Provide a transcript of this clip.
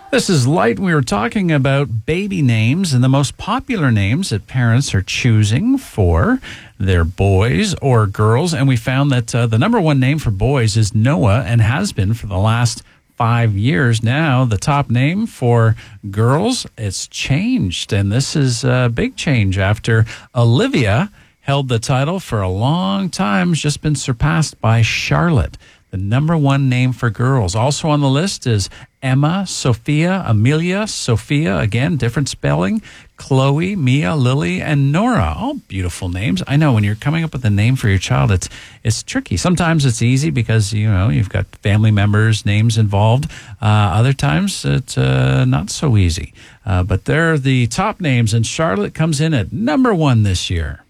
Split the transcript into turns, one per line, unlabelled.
This is Light. We were talking about baby names and the most popular names that parents are choosing for their boys or girls. And we found that the number one name for boys is Noah and has been for the last 5 years now. The top name for girls, it's changed. And this is a big change after Olivia held the title for a long time. It's just been surpassed by Charlotte. The number one name for girls. Also on the list is Emma, Sophia, Amelia, Sophia, again, different spelling, Chloe, Mia, Lily, and Nora. All beautiful names. I know when you're coming up with a name for your child, it's tricky. Sometimes it's easy because, you've got family members' names involved. Other times it's not so easy. But they're the top names, and Charlotte comes in at number one this year.